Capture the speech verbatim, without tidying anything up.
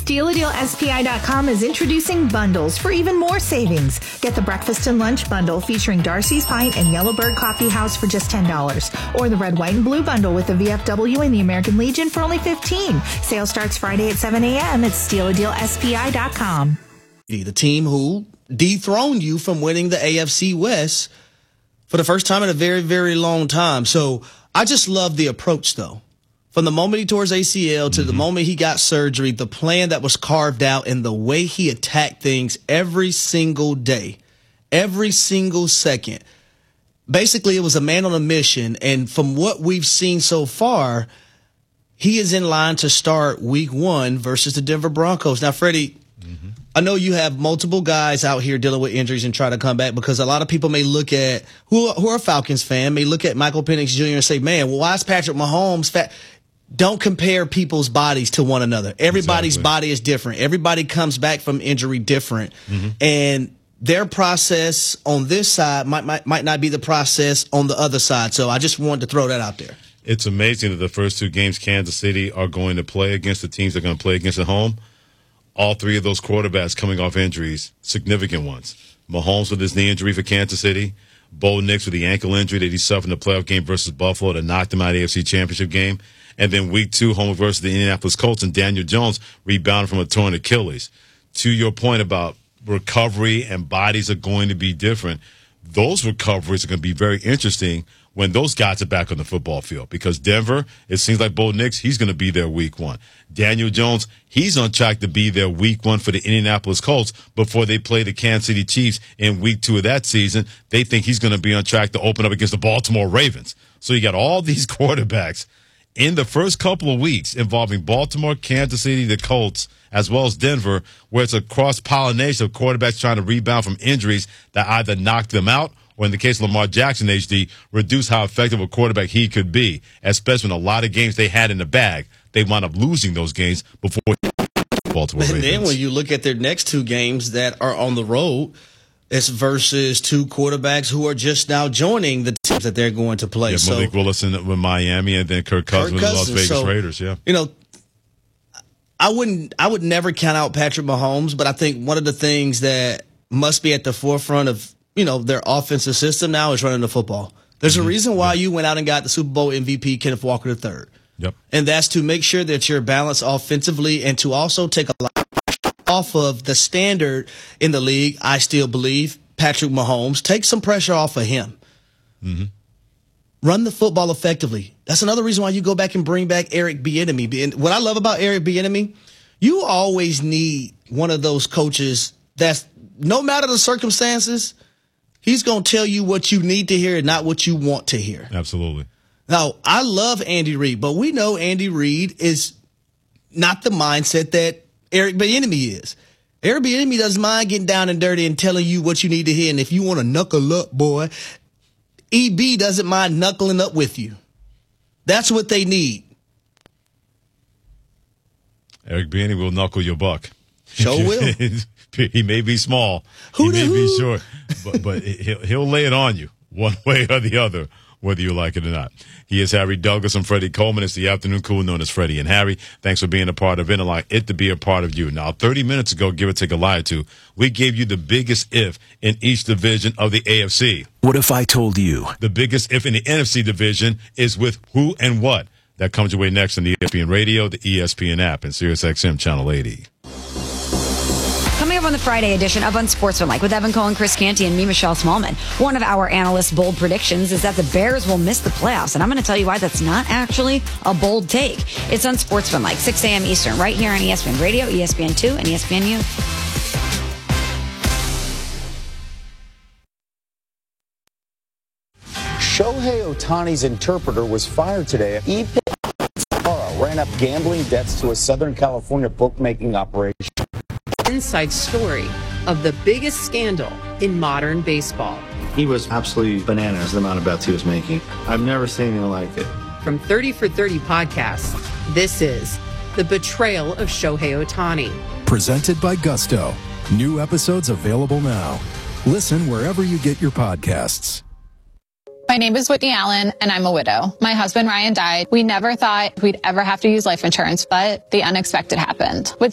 Steal A Deal S P I dot com is introducing bundles for even more savings. Get the breakfast and lunch bundle featuring Darcy's Pint and Yellowbird Coffee House for just ten dollars. Or the red, white, and blue bundle with the V F W and the American Legion for only fifteen dollars. Sale starts Friday at seven a.m. at Steal A Deal S P I dot com. The team who dethroned you from winning the A F C West for the first time in a very, very long time. So I just love the approach, though. From the moment he tore his A C L to mm-hmm. the moment he got surgery, the plan that was carved out and the way he attacked things every single day, every single second. Basically, it was a man on a mission. And from what we've seen so far, he is in line to start week one versus the Denver Broncos. Now, Freddie, mm-hmm. I know you have multiple guys out here dealing with injuries and trying to come back, because a lot of people may look at, who, who are Falcons fan, may look at Michael Penix Junior and say, man, well, why is Patrick Mahomes fat? Don't compare people's bodies to one another. Everybody's exactly. body is different. Everybody comes back from injury different. Mm-hmm. And their process on this side might, might, might not be the process on the other side. So I just wanted to throw that out there. It's amazing that the first two games Kansas City are going to play against the teams they're going to play against at home. All three of those quarterbacks coming off injuries, significant ones. Mahomes with his knee injury for Kansas City. Bo Nix with the ankle injury that he suffered in the playoff game versus Buffalo that knocked him out of the A F C Championship game. And then week two, home versus the Indianapolis Colts, and Daniel Jones rebounded from a torn Achilles. To your point about recovery and bodies are going to be different, those recoveries are going to be very interesting when those guys are back on the football field, because Denver, it seems like Bo Nix, he's going to be there week one. Daniel Jones, he's on track to be there week one for the Indianapolis Colts before they play the Kansas City Chiefs in week two of that season. They think he's going to be on track to open up against the Baltimore Ravens. So you got all these quarterbacks in the first couple of weeks involving Baltimore, Kansas City, the Colts, as well as Denver, where it's a cross-pollination of quarterbacks trying to rebound from injuries that either knock them out or, in the case of Lamar Jackson, H D, reduce how effective a quarterback he could be, especially when a lot of games they had in the bag, they wound up losing those games before Baltimore Ravens. And then when you look at their next two games that are on the road, it's versus two quarterbacks who are just now joining the teams that they're going to play. Yeah, Malik so, Willis with Miami, and then Kirk Cousins with the Las Vegas so, Raiders. Yeah, you know, I wouldn't, I would never count out Patrick Mahomes, but I think one of the things that must be at the forefront of, you know, their offensive system now is running the football. There's mm-hmm. a reason why you went out and got the Super Bowl M V P, Kenneth Walker the third. Yep, and that's to make sure that you're balanced offensively and to also take a lot off of the standard in the league. I still believe Patrick Mahomes, take some pressure off of him. Mm-hmm. Run the football effectively. That's another reason why you go back and bring back Eric Bieniemy. And what I love about Eric Bieniemy, you always need one of those coaches that's, no matter the circumstances, he's going to tell you what you need to hear and not what you want to hear. Absolutely. Now, I love Andy Reid, but we know Andy Reid is not the mindset that Eric Bieniemy is. Eric Bieniemy doesn't mind getting down and dirty and telling you what you need to hear. And if you want to knuckle up, boy, E B doesn't mind knuckling up with you. That's what they need. Eric Bieniemy will knuckle your buck. Sure will. He may be small. Who he may who? be short. But, but he'll, he'll lay it on you one way or the other, whether you like it or not. He is Harry Douglas and Freddie Coleman. It's the afternoon crew known as Freddie and Harry. Thanks for being a part of it, and allow it to be a part of you. Now, thirty minutes ago, give or take a lie or two, we gave you the biggest if in each division of the A F C. What if I told you? The biggest if in the N F C division is with who and what. That comes your way next on the E S P N Radio, the E S P N app, and SiriusXM Channel eighty. Coming up on the Friday edition of Unsportsmanlike with Evan Cohen, Chris Canty, and me, Michelle Smallman. One of our analysts' bold predictions is that the Bears will miss the playoffs, and I'm going to tell you why that's not actually a bold take. It's Unsportsmanlike, six a.m. Eastern, right here on E S P N Radio, E S P N two, and E S P N U. Shohei Ohtani's interpreter was fired today. E P ran up gambling debts to a Southern California bookmaking operation. Inside story of the biggest scandal in modern baseball. He was absolutely bananas, the amount of bets he was making. I've never seen anything like it. From thirty for thirty podcasts, this is The Betrayal of Shohei Ohtani. Presented by Gusto. New episodes available now. Listen wherever you get your podcasts. My name is Whitney Allen, and I'm a widow. My husband, Ryan, died. We never thought we'd ever have to use life insurance, but the unexpected happened. With